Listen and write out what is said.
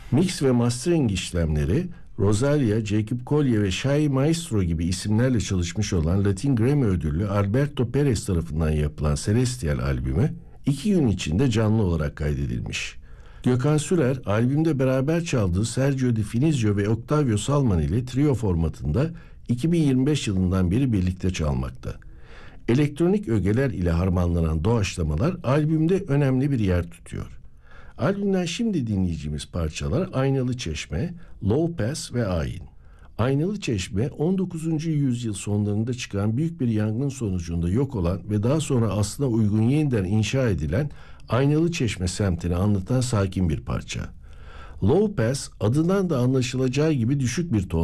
Mix ve mastering işlemleri Rosalia, Jacob Collier ve Shai Maestro gibi isimlerle çalışmış olan Latin Grammy ödüllü Alberto Perez tarafından yapılan Celestial albümü 2 gün içinde canlı olarak kaydedilmiş. Gökhan Sürer, albümde beraber çaldığı Sergio Di Finizio ve Octavio Salman ile trio formatında 2025 yılından beri birlikte çalmakta. Elektronik ögeler ile harmanlanan doğaçlamalar albümde önemli bir yer tutuyor. Albümden şimdi dinleyeceğimiz parçalar Aynalı Çeşme, Low Pass ve Ayin. Aynalı Çeşme 19. yüzyıl sonlarında çıkan büyük bir yangın sonucunda yok olan ve daha sonra aslına uygun yeniden inşa edilen Aynalı Çeşme semtini anlatan sakin bir parça. Low Pass adından da anlaşılacağı gibi düşük bir ton